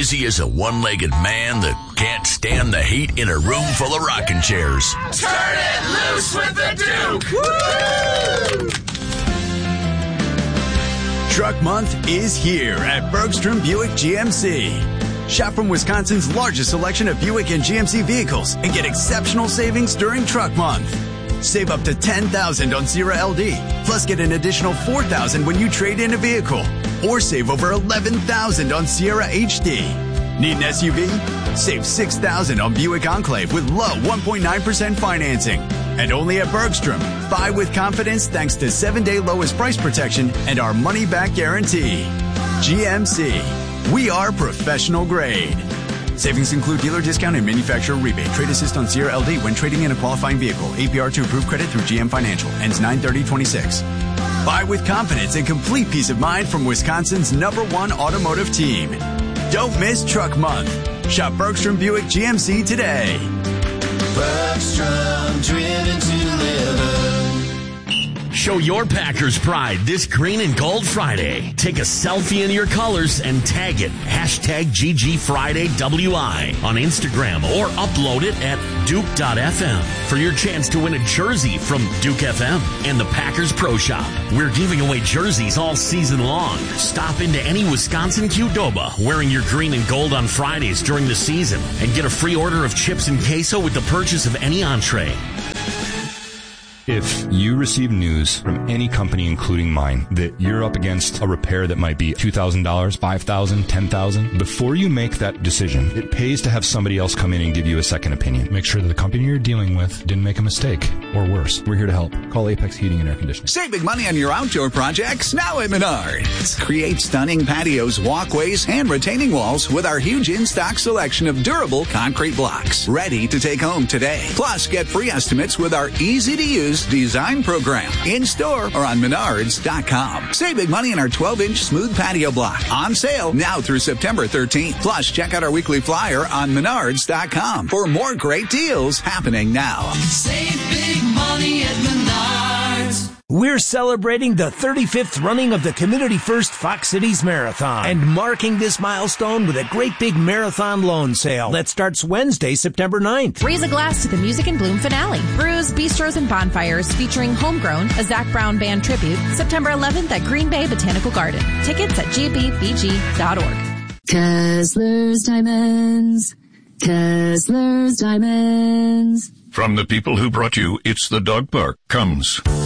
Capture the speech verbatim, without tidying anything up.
busy as a one-legged man that can't stand the heat in a room full of rocking chairs. Turn it loose with the Duke! Woo! Truck Month is here at Bergstrom Buick G M C. Shop from Wisconsin's largest selection of Buick and G M C vehicles and get exceptional savings during Truck Month. Save up to ten thousand dollars on Sierra L D, plus get an additional four thousand dollars when you trade in a vehicle. Or save over eleven thousand dollars on Sierra H D. Need an S U V? Save six thousand dollars on Buick Enclave with low one point nine percent financing. And only at Bergstrom. Buy with confidence thanks to seven-day lowest price protection and our money-back guarantee. G M C. We are professional grade. Savings include dealer discount and manufacturer rebate. Trade assist on Sierra L D when trading in a qualifying vehicle. A P R to approved credit through G M Financial. Ends nine thirty twenty-six. Buy with confidence and complete peace of mind from Wisconsin's number one automotive team. Don't miss Truck Month. Shop Bergstrom Buick G M C today. Bergstrom, driven to live. Show your Packers pride this Green and Gold Friday. Take a selfie in your colors and tag it. Hashtag G G Friday W I on Instagram or upload it at Duke dot F M for your chance to win a jersey from Duke F M and the Packers Pro Shop. We're giving away jerseys all season long. Stop into any Wisconsin Qdoba wearing your green and gold on Fridays during the season and get a free order of chips and queso with the purchase of any entree. If you receive news from any company, including mine, that you're up against a repair that might be two thousand dollars, five thousand dollars, ten thousand dollars, before you make that decision, it pays to have somebody else come in and give you a second opinion. Make sure that the company you're dealing with didn't make a mistake, or worse. We're here to help. Call Apex Heating and Air Conditioning. Save big money on your outdoor projects now at Menards. Create stunning patios, walkways, and retaining walls with our huge in-stock selection of durable concrete blocks. Ready to take home today. Plus, get free estimates with our easy-to-use design program in-store or on menards dot com. Save big money on our twelve-inch smooth patio block. On sale now through September thirteenth. Plus, check out our weekly flyer on menards dot com for more great deals happening now. Save big money at Menards. We're celebrating the thirty-fifth running of the Community First Fox Cities Marathon and marking this milestone with a great big marathon loan sale that starts Wednesday, September ninth. Raise a glass to the Music and Bloom finale. Brews, bistros, and bonfires featuring Homegrown, a Zac Brown Band tribute, September eleventh at Green Bay Botanical Garden. Tickets at G B B G dot org. Kessler's Diamonds. Kessler's Diamonds. From the people who brought you It's the Dog Park comes